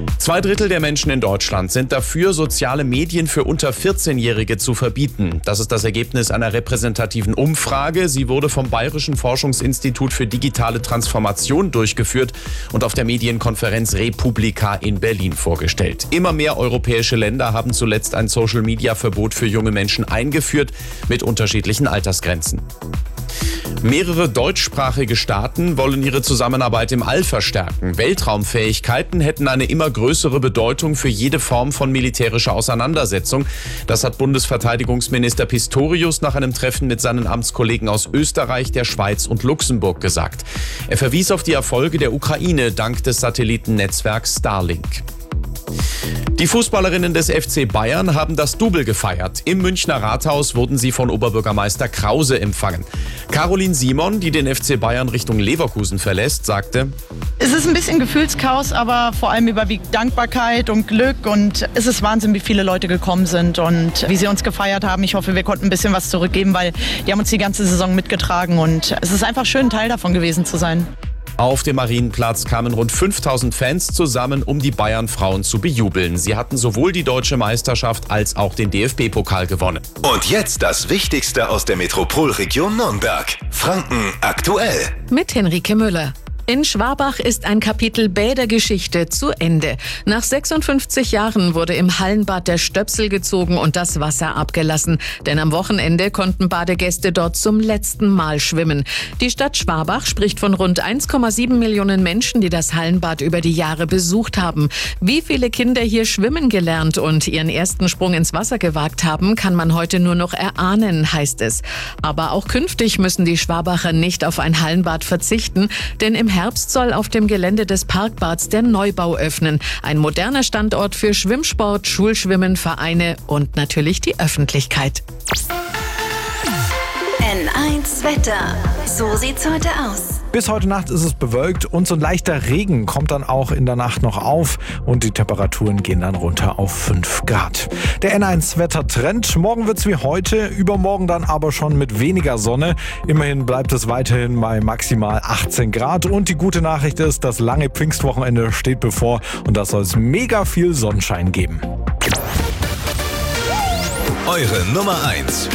2/3 der Menschen in Deutschland sind dafür, soziale Medien für unter 14-Jährige zu verbieten. Das ist das Ergebnis einer repräsentativen Umfrage. Sie wurde vom Bayerischen Forschungsinstitut für digitale Transformation durchgeführt und auf der Medienkonferenz Republika in Berlin vorgestellt. Immer mehr europäische Länder haben zuletzt ein Social-Media-Verbot für junge Menschen eingeführt, mit unterschiedlichen Altersgrenzen. Mehrere deutschsprachige Staaten wollen ihre Zusammenarbeit im All verstärken. Weltraumfähigkeiten hätten eine immer größere Bedeutung für jede Form von militärischer Auseinandersetzung. Das hat Bundesverteidigungsminister Pistorius nach einem Treffen mit seinen Amtskollegen aus Österreich, der Schweiz und Luxemburg gesagt. Er verwies auf die Erfolge der Ukraine dank des Satellitennetzwerks Starlink. Die Fußballerinnen des FC Bayern haben das Double gefeiert. Im Münchner Rathaus wurden sie von Oberbürgermeister Krause empfangen. Caroline Simon, die den FC Bayern Richtung Leverkusen verlässt, sagte: Es ist ein bisschen Gefühlschaos, aber vor allem überwiegt Dankbarkeit und Glück. Und es ist Wahnsinn, wie viele Leute gekommen sind und wie sie uns gefeiert haben. Ich hoffe, wir konnten ein bisschen was zurückgeben, weil die haben uns die ganze Saison mitgetragen. Und es ist einfach schön, Teil davon gewesen zu sein. Auf dem Marienplatz kamen rund 5000 Fans zusammen, um die Bayern-Frauen zu bejubeln. Sie hatten sowohl die deutsche Meisterschaft als auch den DFB-Pokal gewonnen. Und jetzt das Wichtigste aus der Metropolregion Nürnberg. Franken aktuell. Mit Henrike Müller. In Schwabach ist ein Kapitel Bädergeschichte zu Ende. Nach 56 Jahren wurde im Hallenbad der Stöpsel gezogen und das Wasser abgelassen. Denn am Wochenende konnten Badegäste dort zum letzten Mal schwimmen. Die Stadt Schwabach spricht von rund 1,7 Millionen Menschen, die das Hallenbad über die Jahre besucht haben. Wie viele Kinder hier schwimmen gelernt und ihren ersten Sprung ins Wasser gewagt haben, kann man heute nur noch erahnen, heißt es. Aber auch künftig müssen die Schwabacher nicht auf ein Hallenbad verzichten, denn im Herbst soll auf dem Gelände des Parkbads der Neubau öffnen. Ein moderner Standort für Schwimmsport, Schulschwimmen, Vereine und natürlich die Öffentlichkeit. N1 Wetter. So sieht's heute aus. Bis heute Nacht ist es bewölkt und so ein leichter Regen kommt dann auch in der Nacht noch auf und die Temperaturen gehen dann runter auf 5 Grad. Der N1 Wettertrend. Morgen wird's wie heute, übermorgen dann aber schon mit weniger Sonne. Immerhin bleibt es weiterhin bei maximal 18 Grad und die gute Nachricht ist, das lange Pfingstwochenende steht bevor und da soll es mega viel Sonnenschein geben. Eure Nummer 1